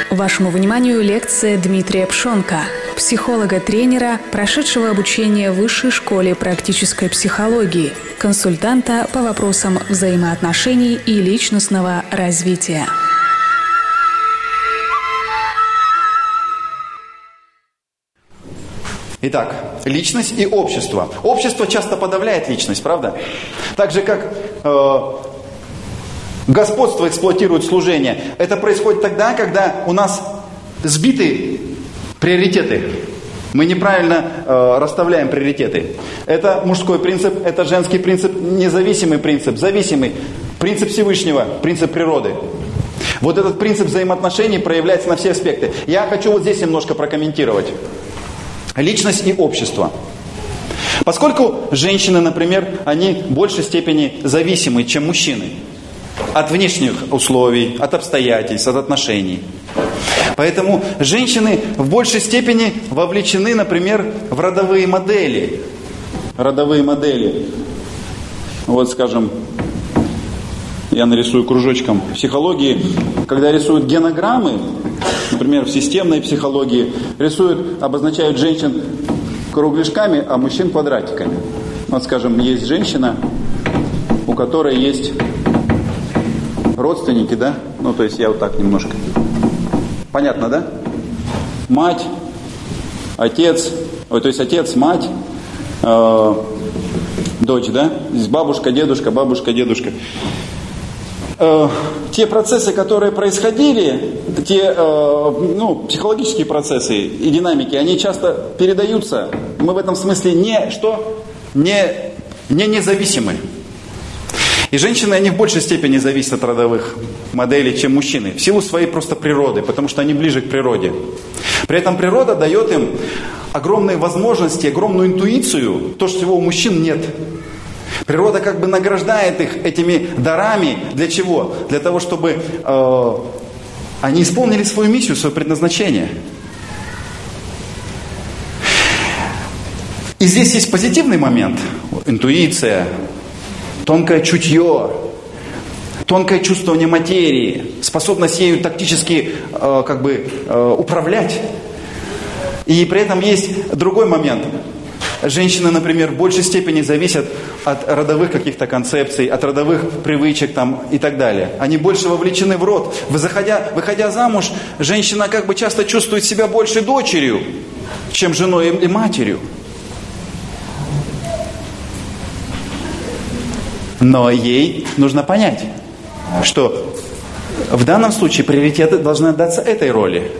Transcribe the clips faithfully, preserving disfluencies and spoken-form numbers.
Вашему вниманию лекция Дмитрия Пшонка, психолога-тренера, прошедшего обучение в Высшей школе практической психологии, консультанта по вопросам взаимоотношений и личностного развития. Итак, личность и общество. Общество часто подавляет личность, правда? Так же, как э, господство эксплуатирует служение. Это происходит тогда, когда у нас сбиты приоритеты. Мы неправильно э, расставляем приоритеты. Это мужской принцип, это женский принцип, независимый принцип, зависимый. Принцип Всевышнего, принцип природы. Вот этот принцип взаимоотношений проявляется на все аспекты. Я хочу вот здесь немножко прокомментировать. Личность и общество. Поскольку женщины, например, они в большей степени зависимы, чем мужчины. От внешних условий, от обстоятельств, от отношений. Поэтому женщины в большей степени вовлечены, например, в родовые модели. Родовые модели. Вот, скажем, я нарисую кружочком в психологии, когда рисуют генограммы, например, в системной психологии, рисуют, обозначают женщин кругляшками, а мужчин квадратиками. Вот, скажем, есть женщина, у которой есть родственники, да? Ну, то есть я вот так немножко. Понятно, да? Мать, отец, ой, то есть отец, мать, э, дочь, да? Здесь бабушка, дедушка, бабушка, дедушка. Э, те процессы, которые происходили, те э, ну, психологические процессы и динамики, они часто передаются. Мы в этом смысле не что? Не, не независимы. И женщины, они в большей степени зависят от родовых моделей, чем мужчины. В силу своей просто природы, потому что они ближе к природе. При этом природа дает им огромные возможности, огромную интуицию, то, чего у мужчин нет. Природа как бы награждает их этими дарами. Для чего? Для того, чтобы э, они исполнили свою миссию, свое предназначение. И здесь есть позитивный момент. Интуиция, тонкое чутье, тонкое чувствование материи, способность ею тактически э, как бы, э, управлять. И при этом есть другой момент. Женщины, например, в большей степени зависят от родовых каких-то концепций, от родовых привычек там, и так далее. Они больше вовлечены в род. Заходя, выходя замуж, женщина как бы часто чувствует себя больше дочерью, чем женой и матерью. Но ей нужно понять, что в данном случае приоритеты должны отдаться этой роли.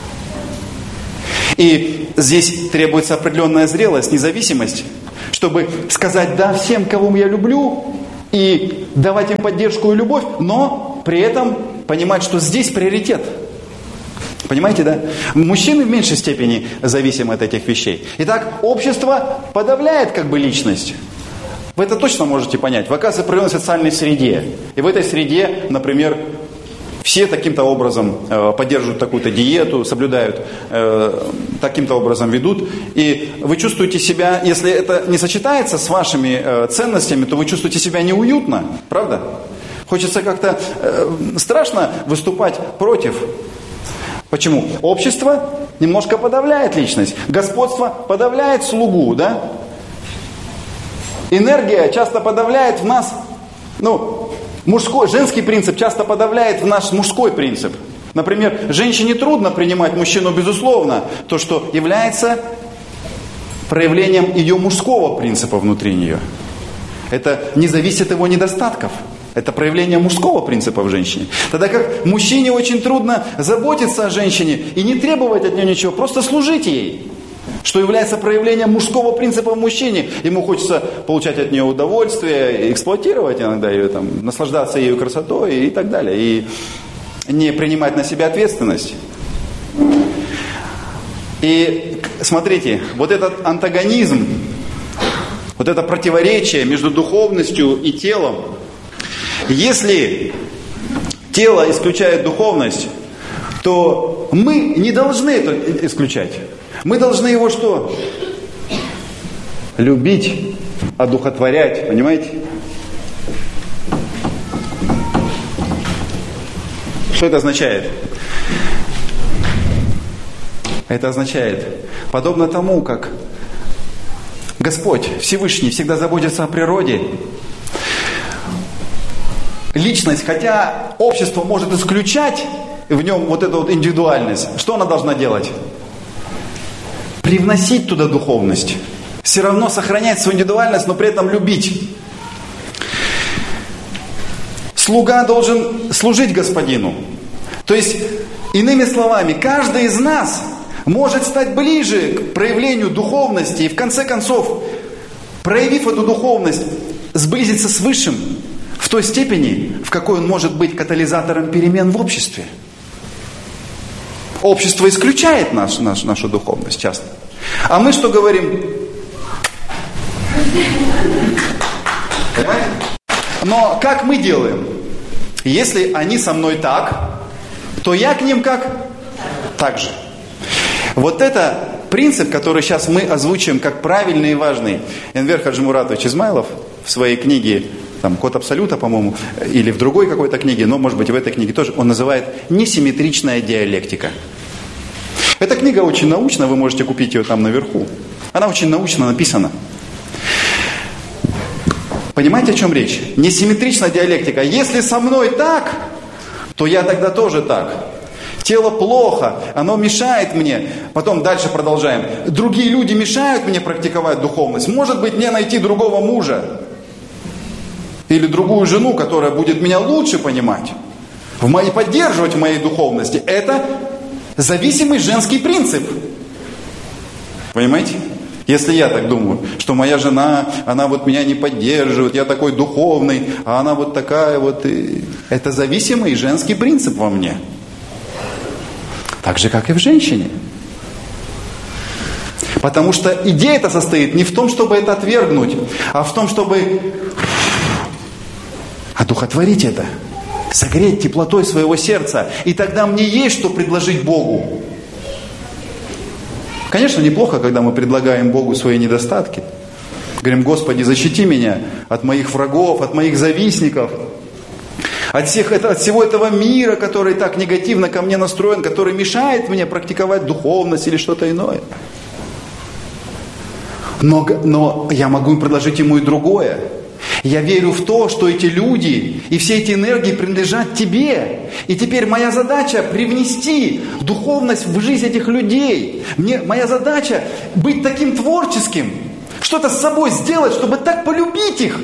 И здесь требуется определенная зрелость, независимость, чтобы сказать «да» всем, кого я люблю, и давать им поддержку и любовь, но при этом понимать, что здесь приоритет. Понимаете, да? Мужчины в меньшей степени зависимы от этих вещей. Итак, общество подавляет как бы личность. Вы это точно можете понять. Вы оказываетесь в определенной социальной среде. И в этой среде, например, все таким-то образом э, поддерживают такую-то диету, соблюдают, э, таким-то образом ведут. И вы чувствуете себя, если это не сочетается с вашими э, ценностями, то вы чувствуете себя неуютно, правда? Хочется как-то э, страшно выступать против. Почему? Общество немножко подавляет личность. Господство подавляет слугу, да? Энергия часто подавляет в нас, ну, мужской, женский принцип часто подавляет в наш мужской принцип. Например, женщине трудно принимать мужчину, безусловно, то, что является проявлением ее мужского принципа внутри нее. Это не зависит от его недостатков. Это проявление мужского принципа в женщине. Тогда как мужчине очень трудно заботиться о женщине и не требовать от нее ничего, просто служить ей. Что является проявлением мужского принципа в мужчине. Ему хочется получать от нее удовольствие, эксплуатировать иногда ее, там, наслаждаться ее красотой и так далее. И не принимать на себя ответственность. И смотрите, вот этот антагонизм, вот это противоречие между духовностью и телом. Если тело исключает духовность, то мы не должны это исключать. Мы должны его что? Любить, одухотворять, понимаете? Что это означает? Это означает, подобно тому, как Господь Всевышний всегда заботится о природе, личность, хотя общество может исключать в нем вот эту вот индивидуальность, что она должна делать? Привносить туда духовность. Все равно сохранять свою индивидуальность, но при этом любить. Слуга должен служить господину. То есть, иными словами, каждый из нас может стать ближе к проявлению духовности и в конце концов, проявив эту духовность, сблизиться с Высшим в той степени, в какой он может быть катализатором перемен в обществе. Общество исключает наш, наш, нашу духовность часто. А мы что говорим? Понимаете? Но как мы делаем? Если они со мной так, то я к ним как? Так же. Вот это принцип, который сейчас мы озвучим как правильный и важный. Энвер Хаджи Муратович Измайлов в своей книге там, «Код Абсолюта», по-моему, или в другой какой-то книге, но, может быть, в этой книге тоже, он называет «Несимметричная диалектика». Эта книга очень научна, вы можете купить ее там наверху. Она очень научно написана. Понимаете, о чем речь? Несимметричная диалектика. Если со мной так, то я тогда тоже так. Тело плохо, оно мешает мне. Потом дальше продолжаем. Другие люди мешают мне практиковать духовность. Может быть, мне найти другого мужа. Или другую жену, которая будет меня лучше понимать. В моей, поддерживать в моей духовности. Это зависимый женский принцип. Понимаете? Если я так думаю, что моя жена, она вот меня не поддерживает, я такой духовный, а она вот такая вот. И... Это зависимый женский принцип во мне. Так же, как и в женщине. Потому что идея-то состоит не в том, чтобы это отвергнуть, а в том, чтобы одухотворить это, согреть теплотой своего сердца. И тогда мне есть что предложить Богу. Конечно, неплохо, когда мы предлагаем Богу свои недостатки. Говорим: Господи, защити меня от моих врагов, от моих завистников, от, всех, от всего этого мира, который так негативно ко мне настроен, который мешает мне практиковать духовность или что-то иное. Но, но я могу предложить ему и другое. Я верю в то, что эти люди и все эти энергии принадлежат тебе. И теперь моя задача привнести духовность в жизнь этих людей. Мне, моя задача быть таким творческим, что-то с собой сделать, чтобы так полюбить их.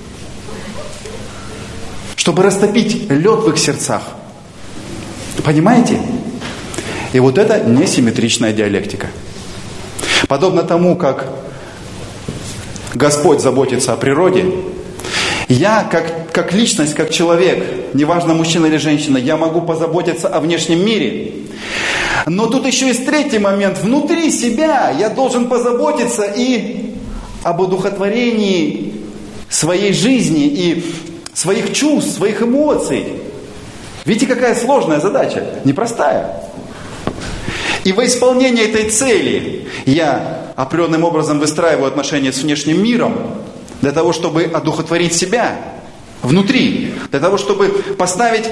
Чтобы растопить лед в их сердцах. Понимаете? И вот это несимметричная диалектика. Подобно тому, как Господь заботится о природе, я, как, как личность, как человек, неважно, мужчина или женщина, я могу позаботиться о внешнем мире. Но тут еще есть третий момент. Внутри себя я должен позаботиться и об одухотворении своей жизни и своих чувств, своих эмоций. Видите, какая сложная задача, непростая. И во исполнение этой цели я определенным образом выстраиваю отношения с внешним миром, для того, чтобы одухотворить себя внутри, для того, чтобы поставить,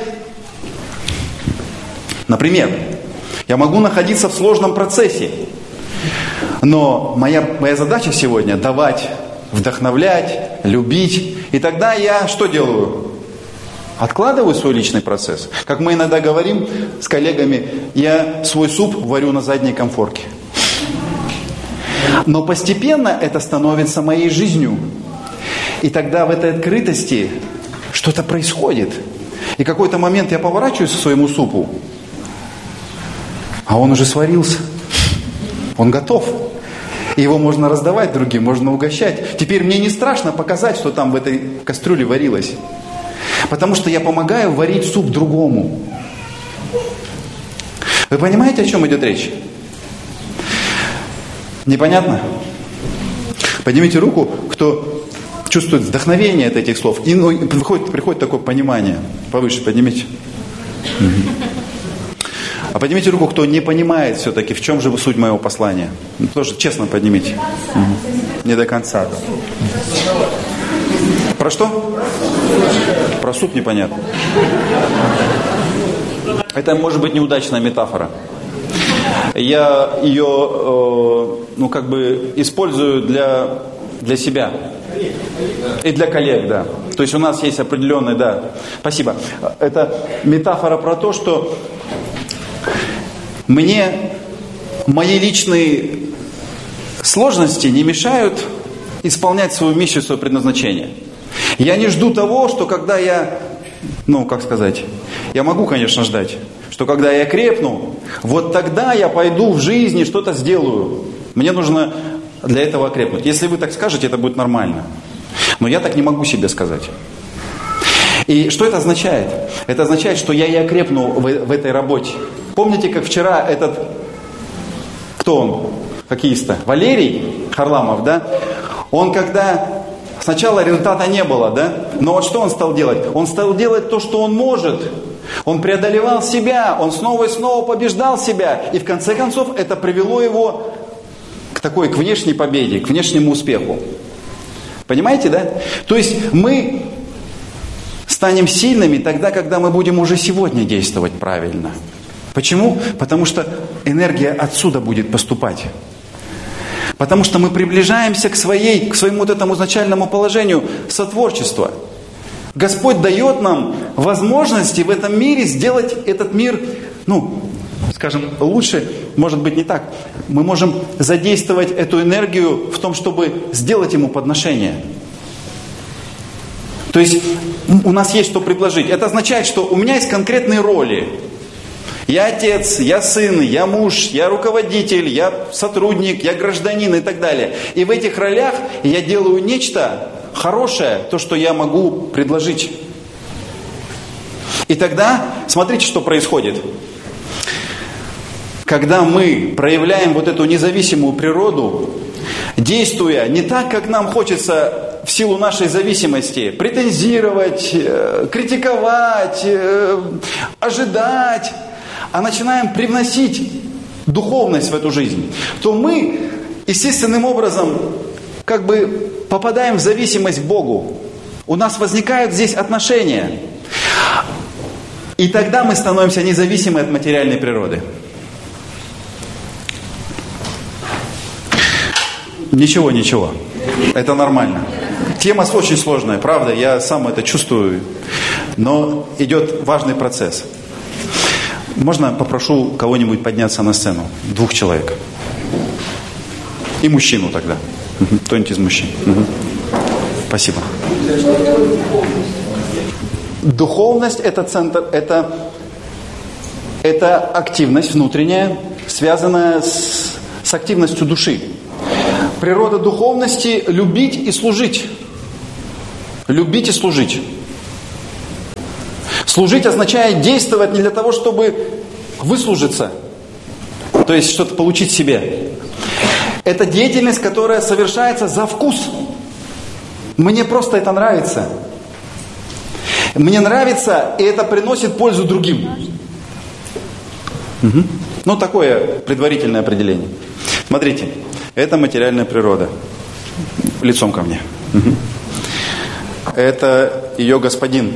например, я могу находиться в сложном процессе, но моя, моя задача сегодня давать, вдохновлять, любить, и тогда я что делаю? Откладываю свой личный процесс. Как мы иногда говорим с коллегами, я свой суп варю на задней комфорке. Но постепенно это становится моей жизнью. И тогда в этой открытости что-то происходит. И какой-то момент я поворачиваюсь к своему супу, а он уже сварился. Он готов. И его можно раздавать другим, можно угощать. Теперь мне не страшно показать, что там в этой кастрюле варилось. Потому что я помогаю варить суп другому. Вы понимаете, о чем идет речь? Непонятно? Поднимите руку, кто чувствует вдохновение от этих слов. И ну, приходит, приходит такое понимание. Повыше поднимите. А поднимите руку, кто не понимает все-таки, в чем же суть моего послания. Тоже честно поднимите. Не до конца. Да. Про что? Про суп непонятно. Это может быть неудачная метафора. я ее, э, ну, как бы использую для, для себя. И для коллег, да. То есть у нас есть определенный, да. Спасибо. Это метафора про то, что мне мои личные сложности не мешают исполнять свою миссию, свое предназначение. Я не жду того, что когда я, ну, как сказать, я могу, конечно, ждать, что когда я крепну, вот тогда я пойду в жизни, что-то сделаю. Мне нужно для этого окрепнуть. Если вы так скажете, это будет нормально. Но я так не могу себе сказать. И что это означает? Это означает, что я и окрепну в, в этой работе. Помните, как вчера этот, кто он, хоккеиста? Валерий Харламов, да? Он когда, сначала результата не было, да? Но вот что он стал делать? Он стал делать то, что он может. Он преодолевал себя, он снова и снова побеждал себя. И в конце концов это привело его к такой, к внешней победе, к внешнему успеху. Понимаете, да? То есть мы станем сильными тогда, когда мы будем уже сегодня действовать правильно. Почему? Потому что энергия отсюда будет поступать. Потому что мы приближаемся к, своей, к своему вот этому изначальному положению сотворчества. Господь дает нам возможности в этом мире сделать этот мир, ну, скажем, лучше, может быть, не так. Мы можем задействовать эту энергию в том, чтобы сделать ему подношение. То есть у нас есть что предложить. Это означает, что у меня есть конкретные роли. Я отец, я сын, я муж, я руководитель, я сотрудник, я гражданин и так далее. И в этих ролях я делаю нечто хорошее, то, что я могу предложить. И тогда, смотрите, что происходит. Когда мы проявляем вот эту независимую природу, действуя не так, как нам хочется в силу нашей зависимости, претензировать, критиковать, ожидать, а начинаем привносить духовность в эту жизнь, то мы естественным образом как бы попадаем в зависимость к Богу. У нас возникают здесь отношения. И тогда мы становимся независимы от материальной природы. Ничего, ничего. Это нормально. Тема очень сложная, правда, я сам это чувствую. Но идет важный процесс. Можно попрошу кого-нибудь подняться на сцену? Двух человек. И мужчину тогда. Угу. Кто-нибудь из мужчин. Угу. Спасибо. Духовность это центр, это, это активность внутренняя, связанная с, с активностью души. Природа духовности – любить и служить. Любить и служить. Служить означает действовать не для того, чтобы выслужиться, то есть что-то получить себе. Это деятельность, которая совершается за вкус. Мне просто это нравится. Мне нравится, и это приносит пользу другим. Угу. Ну, такое предварительное определение. Смотрите, это материальная природа. Лицом ко мне. Угу. Это ее господин.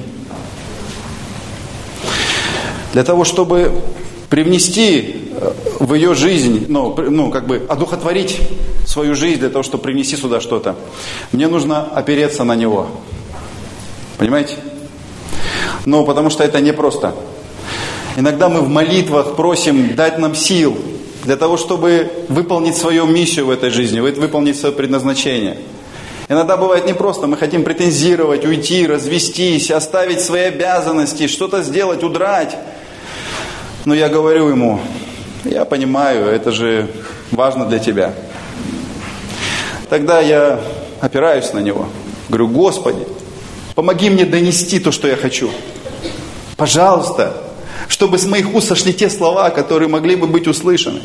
Для того, чтобы привнести в ее жизнь, ну, ну, как бы одухотворить свою жизнь, для того, чтобы привнести сюда что-то, мне нужно опереться на него. Понимаете? Ну, потому что это непросто. Иногда мы в молитвах просим дать нам сил для того, чтобы выполнить свою миссию в этой жизни, выполнить свое предназначение. Иногда бывает непросто, мы хотим претензировать, уйти, развестись, оставить свои обязанности, что-то сделать, удрать. Но я говорю ему, я понимаю, это же важно для тебя. Тогда я опираюсь на него, говорю, Господи, помоги мне донести то, что я хочу. Пожалуйста, чтобы с моих уст сошли те слова, которые могли бы быть услышаны.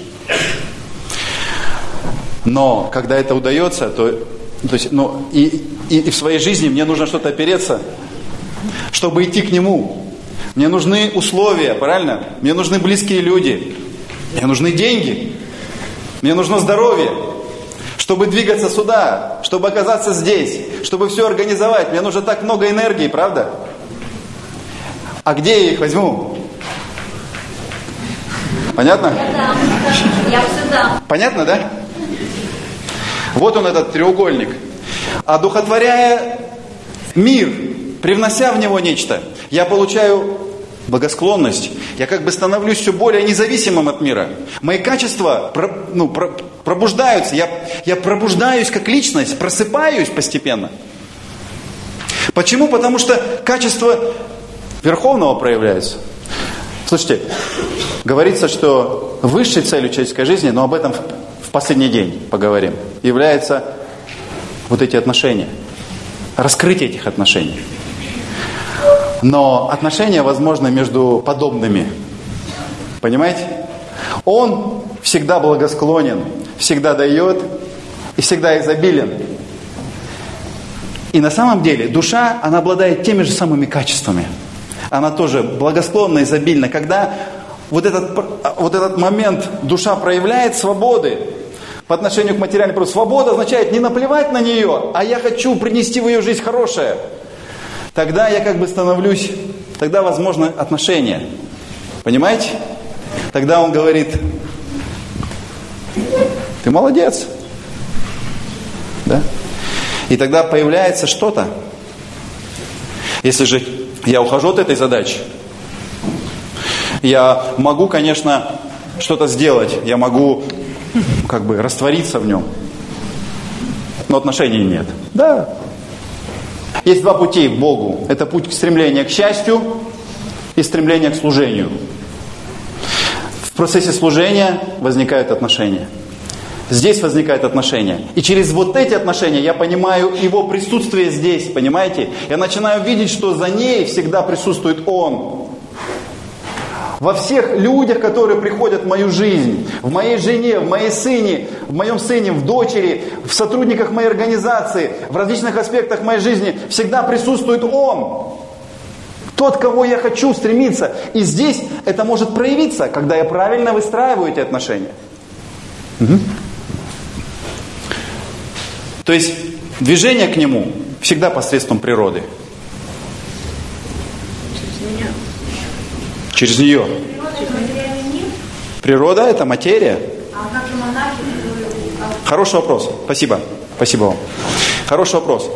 Но когда это удается, то, то есть, ну, и, и, и в своей жизни мне нужно что-то опереться, чтобы идти к нему. Мне нужны условия, правильно? Мне нужны близкие люди. Мне нужны деньги. Мне нужно здоровье. Чтобы двигаться сюда, чтобы оказаться здесь, чтобы все организовать. Мне нужно так много энергии, правда? А где я их возьму? Понятно? Да. Я всегда. Понятно, да? Вот он, этот треугольник. Одухотворяя мир, привнося в него нечто, я получаю благосклонность. Я как бы становлюсь все более независимым от мира. Мои качества ну, пробуждаются. Я, я пробуждаюсь как личность, просыпаюсь постепенно. Почему? Потому что качество Верховного проявляется. Слушайте, говорится, что высшей целью человеческой жизни, но об этом в последний день поговорим, является вот эти отношения. Раскрытие этих отношений. Но отношения возможны между подобными. Понимаете? Он всегда благосклонен, всегда дает и всегда изобилен. И на самом деле душа, она обладает теми же самыми качествами. Она тоже благосклонна, изобильна. Когда вот этот, вот этот момент душа проявляет свободы по отношению к материальному продукту. Свобода означает не наплевать на нее, а я хочу принести в ее жизнь хорошее. Тогда я как бы становлюсь, тогда возможно отношения. Понимаете? Тогда он говорит, ты молодец. Да? И тогда появляется что-то. Если же я ухожу от этой задачи, я могу, конечно, что-то сделать. Я могу как бы раствориться в нем. Но отношений нет. Да. Есть два пути к Богу. Это путь стремления к счастью и стремление к служению. В процессе служения возникают отношения. Здесь возникают отношения. И через вот эти отношения я понимаю его присутствие здесь, понимаете? Я начинаю видеть, что за ней всегда присутствует Он. Во всех людях, которые приходят в мою жизнь, в моей жене, в моей сыне, в моем сыне, в дочери, в сотрудниках моей организации, в различных аспектах моей жизни, всегда присутствует Он. Тот, кого я хочу стремиться. И здесь это может проявиться, когда я правильно выстраиваю эти отношения. Угу. То есть движение к Нему всегда посредством природы. Через нее. Природа – это материя. Хороший вопрос. Спасибо. Спасибо вам. Хороший вопрос.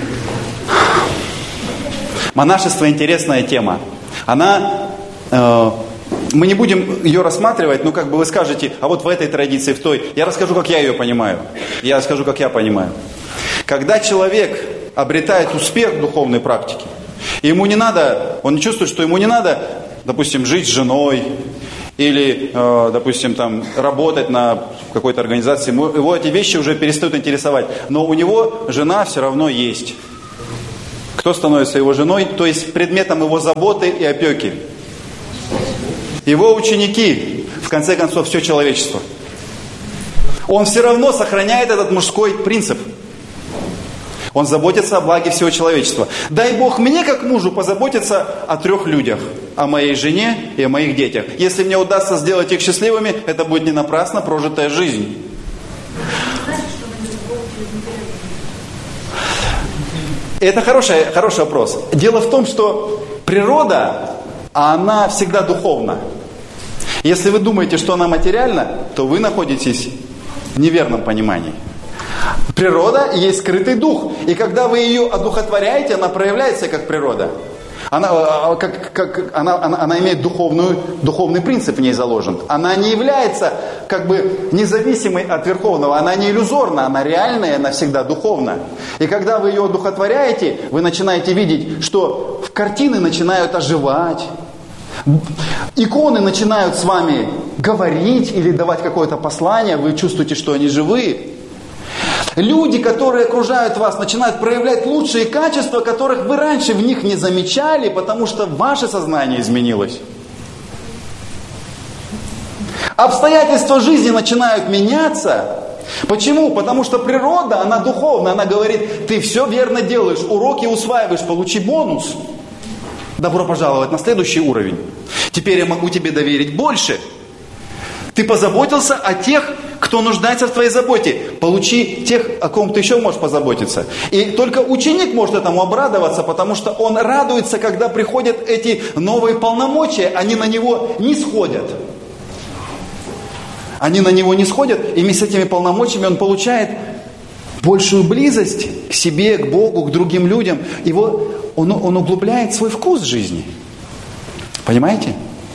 Монашество – интересная тема. Она, э, мы не будем ее рассматривать, но как бы вы скажете, а вот в этой традиции, в той. Я расскажу, как я ее понимаю. Я расскажу, как я понимаю. Когда человек обретает успех в духовной практике, ему не надо, он не чувствует, что ему не надо, допустим, жить с женой или, э, допустим, там, работать на какой-то организации. Его эти вещи уже перестают интересовать. Но у него жена все равно есть. Кто становится его женой? То есть предметом его заботы и опеки. Его ученики, в конце концов, все человечество. Он все равно сохраняет этот мужской принцип. Он заботится о благе всего человечества. Дай Бог мне, как мужу, позаботиться о трех людях. О моей жене и о моих детях. Если мне удастся сделать их счастливыми, это будет не напрасно прожитая жизнь. Это хороший, хороший вопрос. Дело в том, что природа, она всегда духовна. Если вы думаете, что она материальна, то вы находитесь в неверном понимании. Природа есть скрытый дух. И когда вы ее одухотворяете, она проявляется как природа. Она, как, как, она, она, она имеет духовную, духовный принцип в ней заложен. Она не является как бы независимой от Верховного. Она не иллюзорна, она реальная, она всегда духовна. И когда вы ее одухотворяете, вы начинаете видеть, что картины начинают оживать. Иконы начинают с вами говорить или давать какое-то послание. Вы чувствуете, что они живые. Люди, которые окружают вас, начинают проявлять лучшие качества, которых вы раньше в них не замечали, потому что ваше сознание изменилось. Обстоятельства жизни начинают меняться. Почему? Потому что природа, она духовна, она говорит, ты все верно делаешь, уроки усваиваешь, получи бонус. Добро пожаловать на следующий уровень. Теперь я могу тебе доверить больше. Ты позаботился о тех, кто нуждается в твоей заботе. Получи тех, о ком ты еще можешь позаботиться. И только ученик может этому обрадоваться, потому что он радуется, когда приходят эти новые полномочия, они на него не сходят. Они на него не сходят, и вместе с этими полномочиями он получает большую близость к себе, к Богу, к другим людям. Его, он, он углубляет свой вкус жизни. Понимаете?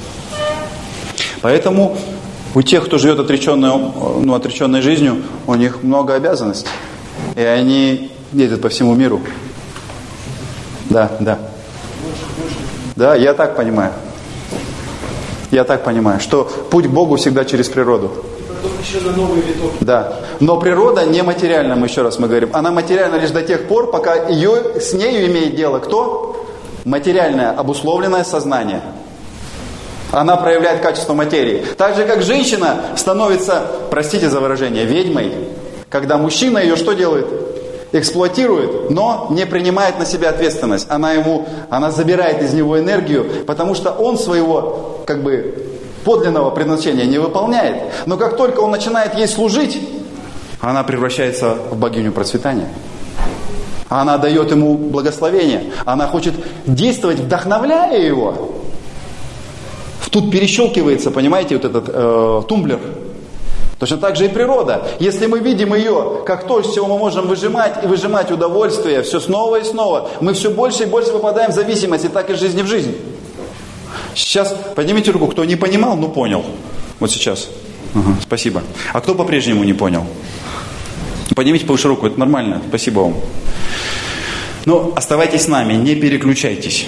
Поэтому у тех, кто живет отреченной, ну, отреченной жизнью, у них много обязанностей. И они ездят по всему миру. Да, да. Да, я так понимаю. Я так понимаю, что путь к Богу всегда через природу. Еще на новый виток. Да. Но природа не материальна, мы еще раз мы говорим. Она материальна лишь до тех пор, пока ее, с нею имеет дело кто? Материальное, обусловленное сознание. Она проявляет качество материи. Так же, как женщина становится, простите за выражение, ведьмой, когда мужчина ее что делает? Эксплуатирует, но не принимает на себя ответственность. Она ему, она забирает из него энергию, потому что он своего, как бы, подлинного предназначения не выполняет. Но как только он начинает ей служить, она превращается в богиню процветания. Она дает ему благословение. Она хочет действовать, вдохновляя его. Тут перещелкивается, понимаете, вот этот э, тумблер. Точно так же и природа. Если мы видим ее как то, из чего мы можем выжимать и выжимать удовольствие, все снова и снова, мы все больше и больше попадаем в зависимость, и так из жизни в жизнь. Сейчас поднимите руку, кто не понимал, но понял. Вот сейчас. Ага, спасибо. А кто по-прежнему не понял? Поднимите повыше руку, это нормально. Спасибо вам. Но оставайтесь с нами, не переключайтесь.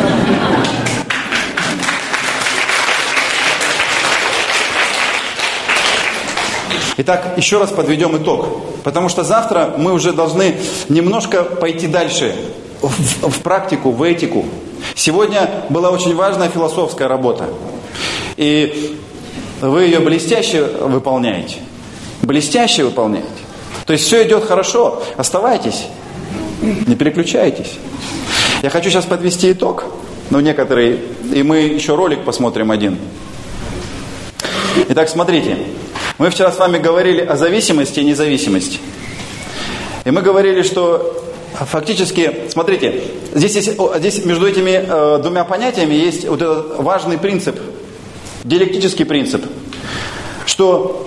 Итак, еще раз подведем итог. Потому что завтра мы уже должны немножко пойти дальше в, в практику, в этику. Сегодня была очень важная философская работа. И вы ее блестяще выполняете. Блестяще выполняете. То есть все идет хорошо. Оставайтесь. Не переключайтесь. Я хочу сейчас подвести итог. Ну, некоторые. И мы еще ролик посмотрим один. Итак, смотрите. Мы вчера с вами говорили о зависимости и независимости. И мы говорили, что фактически, смотрите, здесь, есть, здесь между этими э, двумя понятиями есть вот этот важный принцип, диалектический принцип, что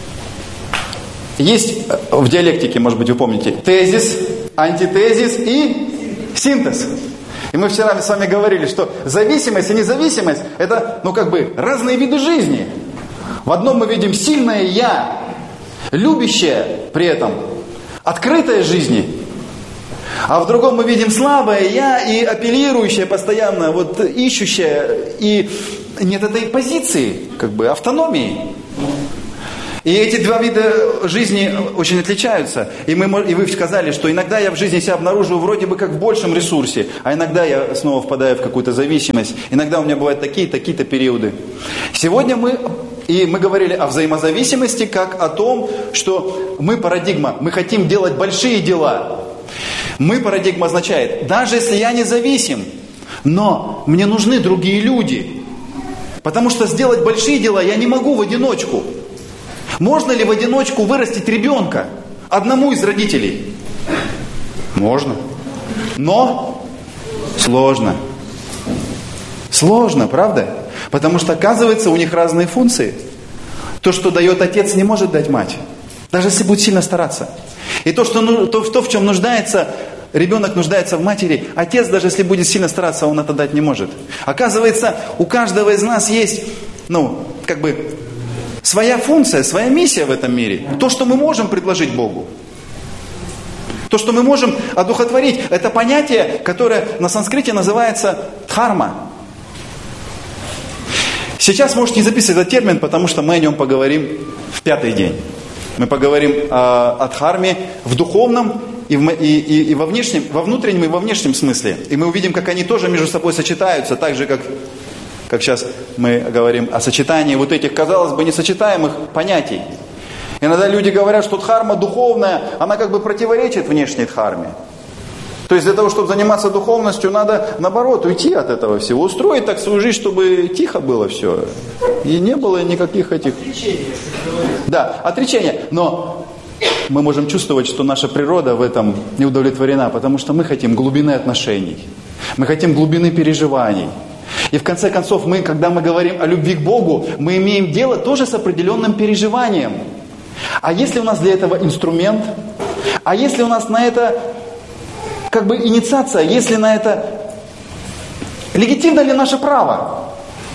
есть в диалектике, может быть, вы помните, тезис, антитезис и синтез. И мы вчера с вами говорили, что зависимость и независимость – это, ну, как бы, разные виды жизни. В одном мы видим сильное «я», любящее при этом, открытое жизни. А в другом мы видим слабое «я» и апеллирующее постоянно, вот ищущее. И нет этой позиции, как бы автономии. И эти два вида жизни очень отличаются. И, мы, и вы сказали, что иногда я в жизни себя обнаруживаю вроде бы как в большем ресурсе, а иногда я снова впадаю в какую-то зависимость. Иногда у меня бывают такие, такие-то периоды. Сегодня мы... И мы говорили о взаимозависимости, как о том, что мы парадигма, мы хотим делать большие дела. Мы парадигма означает, даже если я независим, но мне нужны другие люди. Потому что сделать большие дела я не могу в одиночку. Можно ли в одиночку вырастить ребенка одному из родителей? Можно. Но сложно. Сложно, правда? Потому что, оказывается, у них разные функции. То, что дает отец, не может дать мать. Даже если будет сильно стараться. И то, что, то, то в чем нуждается, ребенок нуждается в матери, отец, даже если будет сильно стараться, он это дать не может. Оказывается, у каждого из нас есть, ну, как бы, своя функция, своя миссия в этом мире. То, что мы можем предложить Богу. То, что мы можем одухотворить. Это понятие, которое на санскрите называется дхарма. Сейчас можете не записывать этот термин, потому что мы о нем поговорим в пятый день. Мы поговорим о, о дхарме в духовном и, в, и, и, и во, внешнем, во внутреннем и во внешнем смысле. И мы увидим, как они тоже между собой сочетаются, так же, как, как сейчас мы говорим о сочетании вот этих, казалось бы, несочетаемых понятий. Иногда люди говорят, что дхарма духовная, она как бы противоречит внешней дхарме. То есть для того, чтобы заниматься духовностью, надо, наоборот, уйти от этого всего. Устроить так свою жизнь, чтобы тихо было все. И не было никаких этих... Отречение. Да, отречение. Но мы можем чувствовать, что наша природа в этом не удовлетворена, потому что мы хотим глубины отношений. Мы хотим глубины переживаний. И в конце концов, мы, когда мы говорим о любви к Богу, мы имеем дело тоже с определенным переживанием. А если у нас для этого инструмент? А если у нас на это как бы инициация? Если на это легитимно ли наше право?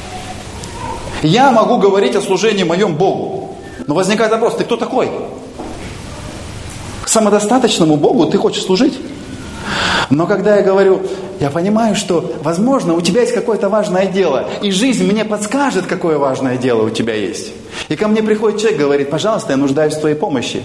Я могу говорить о служении моем Богу. Но возникает вопрос, ты кто такой? Самодостаточному Богу ты хочешь служить? Но когда я говорю, я понимаю, что, возможно, у тебя есть какое-то важное дело, и жизнь мне подскажет, какое важное дело у тебя есть. И ко мне приходит человек, говорит, пожалуйста, я нуждаюсь в твоей помощи.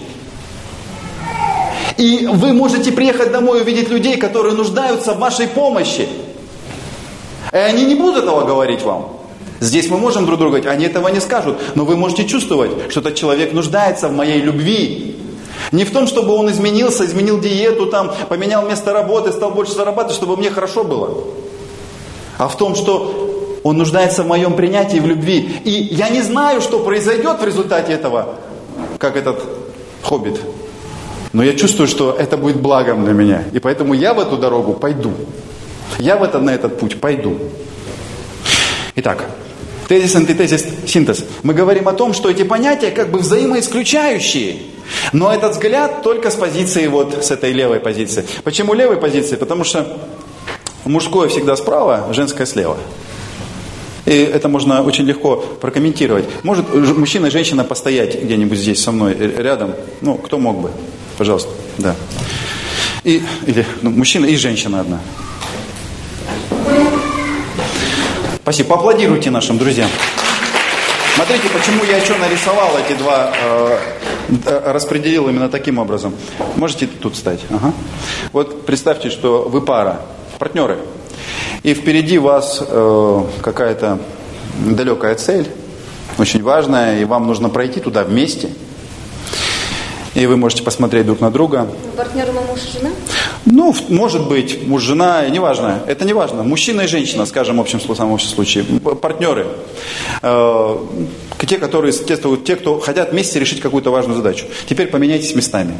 И вы можете приехать домой и увидеть людей, которые нуждаются в вашей помощи. И они не будут этого говорить вам. Здесь мы можем друг другу говорить, они этого не скажут. Но вы можете чувствовать, что этот человек нуждается в моей любви. Не в том, чтобы он изменился, изменил диету, там, поменял место работы, стал больше зарабатывать, чтобы мне хорошо было. А в том, что он нуждается в моем принятии, в любви. И я не знаю, что произойдет в результате этого, как этот хоббит. Но я чувствую, что это будет благом для меня. И поэтому я в эту дорогу пойду. Я в этот, на этот путь пойду. Итак, тезис, антитезис, синтез. Мы говорим о том, что эти понятия как бы взаимоисключающие. Но этот взгляд только с позиции, вот с этой левой позиции. Почему левой позиции? Потому что мужское всегда справа, женское слева. И это можно очень легко прокомментировать. Может мужчина и женщина постоять где-нибудь здесь со мной рядом? Ну, кто мог бы? Пожалуйста, да. И, или ну, мужчина и женщина одна. Спасибо. Поаплодируйте нашим друзьям. Смотрите, почему я что нарисовал эти два, э, распределил именно таким образом. Можете тут встать. Ага. Вот представьте, что вы пара, партнеры. И впереди вас э, какая-то далекая цель, очень важная, и вам нужно пройти туда вместе. И вы можете посмотреть друг на друга. Партнеры мы муж и жена? Ну, может быть, муж, жена, неважно. Это не важно. Мужчина и женщина, скажем, в общем, в самом общем случае. Партнеры. Э, те, которые, те, те, кто хотят вместе решить какую-то важную задачу. Теперь поменяйтесь местами.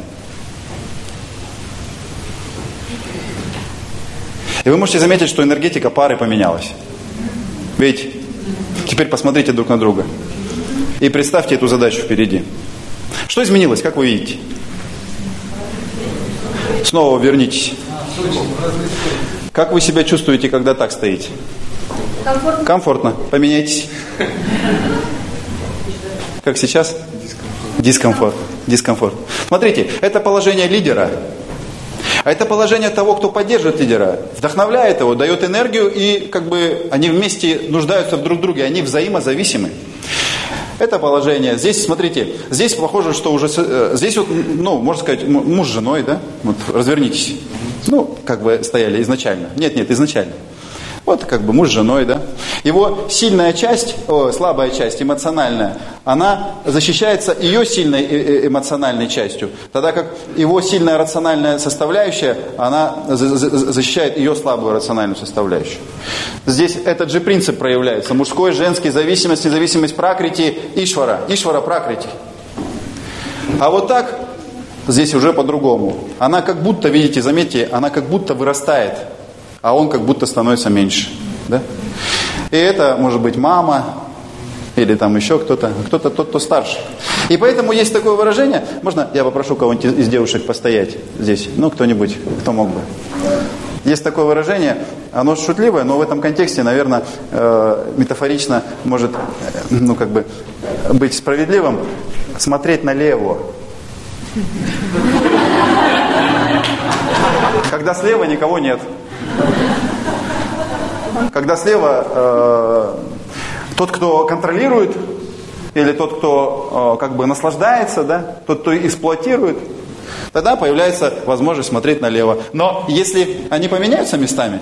И вы можете заметить, что энергетика пары поменялась. Видите? Теперь посмотрите друг на друга. И представьте эту задачу впереди. Что изменилось, как вы видите? Снова вернитесь. Как вы себя чувствуете, когда так стоите? Комфортно. Комфортно. Поменяйтесь. Как сейчас? Дискомфорт. Дискомфорт. Смотрите, это положение лидера. А это положение того, кто поддерживает лидера, вдохновляет его, дает энергию, и как бы они вместе нуждаются в друг друге, они взаимозависимы. Это положение. Здесь, смотрите, здесь похоже, что уже, здесь вот, ну, можно сказать, муж с женой, да? Вот, развернитесь. Ну, как бы стояли изначально. Нет, нет, изначально. Вот как бы муж с женой, да? Его сильная часть, о, слабая часть, эмоциональная, она защищается ее сильной эмоциональной частью, тогда как его сильная рациональная составляющая, она защищает ее слабую рациональную составляющую. Здесь этот же принцип проявляется. Мужской, женский, зависимость, независимость пракрити, ишвара. Ишвара пракрити. А вот так, здесь уже по-другому. Она как будто, видите, заметьте, она как будто вырастает. А он как будто становится меньше. Да? И это может быть мама, или там еще кто-то, кто-то тот, кто старше. И поэтому есть такое выражение, можно я попрошу кого-нибудь из девушек постоять здесь? Ну, кто-нибудь, кто мог бы. Есть такое выражение, оно шутливое, но в этом контексте, наверное, э, метафорично может, э, ну, как бы, быть справедливым. Смотреть налево. Когда слева никого нет. Когда слева э, тот, кто контролирует, или тот, кто э, как бы наслаждается, да, тот, кто эксплуатирует, тогда появляется возможность смотреть налево. Но если они поменяются местами,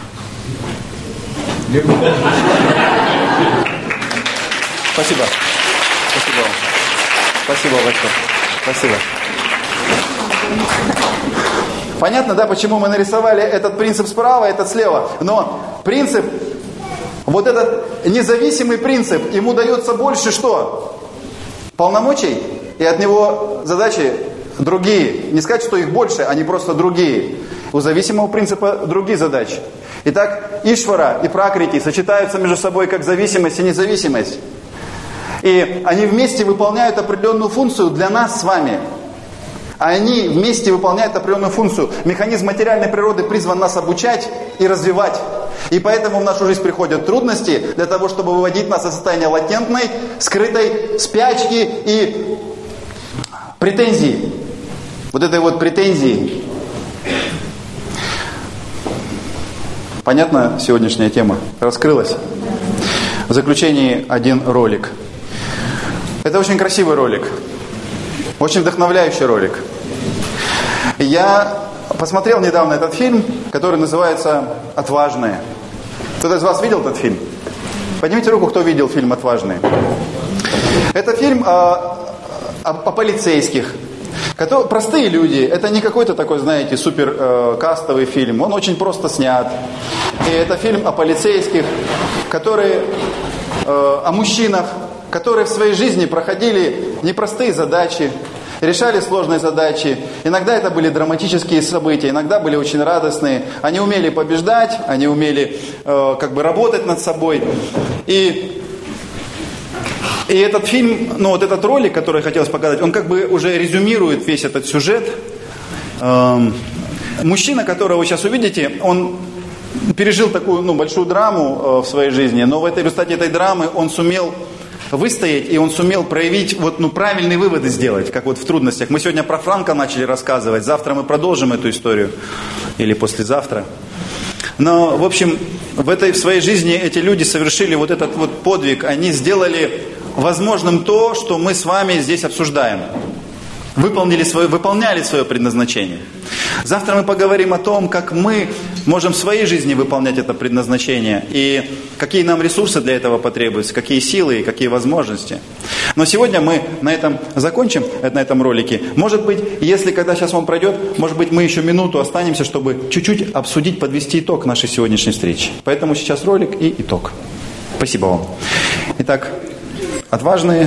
спасибо. Спасибо вам. Спасибо большое. Спасибо. Понятно, да, почему мы нарисовали этот принцип справа, этот слева. Но принцип, вот этот независимый принцип, ему дается больше что? Полномочий, и от него задачи другие. Не сказать, что их больше, они просто другие. У зависимого принципа другие задачи. Итак, Ишвара и Пракрити сочетаются между собой как зависимость и независимость. И они вместе выполняют определенную функцию для нас с вами. Они вместе выполняют определенную функцию. Механизм материальной природы призван нас обучать и развивать. И поэтому в нашу жизнь приходят трудности для того, чтобы выводить нас из состояния латентной, скрытой спячки и претензии. Вот этой вот претензии. Понятна сегодняшняя тема? Раскрылась? В заключении один ролик. Это очень красивый ролик. Очень вдохновляющий ролик. Я посмотрел недавно этот фильм, который называется «Отважные». Кто-то из вас видел этот фильм? Поднимите руку, кто видел фильм «Отважные». Это фильм о, о, о полицейских. Которые, простые люди. Это не какой-то такой, знаете, супер э, кастовый фильм. Он очень просто снят. И это фильм о полицейских, которые, э, о мужчинах, которые в своей жизни проходили непростые задачи, решали сложные задачи. Иногда это были драматические события, иногда были очень радостные. Они умели побеждать, они умели э, как бы работать над собой. И, и этот фильм, ну вот этот ролик, который хотелось показать, он как бы уже резюмирует весь этот сюжет. Э, мужчина, которого вы сейчас увидите, он пережил такую ну, большую драму э, в своей жизни, но в этой, в результате этой драмы он сумел выстоять, и он сумел проявить, вот, ну, правильные выводы сделать, как вот в трудностях. Мы сегодня про Франка начали рассказывать, завтра мы продолжим эту историю, или послезавтра. Но, в общем, в этой в своей жизни эти люди совершили вот этот вот подвиг, они сделали возможным то, что мы с вами здесь обсуждаем. Выполнили свое, выполняли свое предназначение. Завтра мы поговорим о том, как мы можем в своей жизни выполнять это предназначение и какие нам ресурсы для этого потребуются, какие силы и какие возможности. Но сегодня мы на этом закончим, на этом ролике. Может быть, если когда сейчас он пройдет, может быть, мы еще минуту останемся, чтобы чуть-чуть обсудить, подвести итог нашей сегодняшней встречи. Поэтому сейчас ролик и итог. Спасибо вам. Итак, отважные...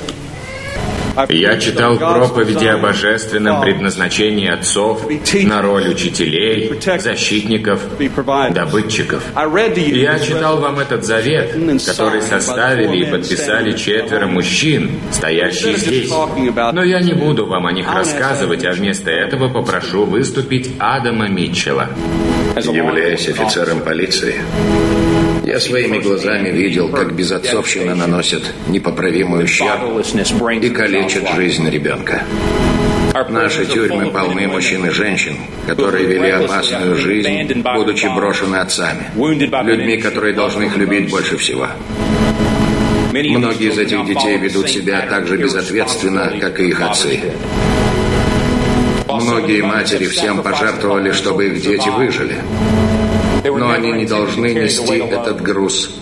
Я читал проповеди о божественном предназначении отцов на роль учителей, защитников, добытчиков. Я читал вам этот завет, который составили и подписали четверо мужчин, стоящие здесь. Но я не буду вам о них рассказывать, а вместо этого попрошу выступить Адама Митчелла. Являясь офицером полиции, я своими глазами видел, как безотцовщина наносит непоправимый ущерб и калечит жизнь ребенка. Наши тюрьмы полны мужчин и женщин, которые вели опасную жизнь, будучи брошены отцами, людьми, которые должны их любить больше всего. Многие из этих детей ведут себя так же безответственно, как и их отцы. Многие матери всем пожертвовали, чтобы их дети выжили. Но они не должны нести этот груз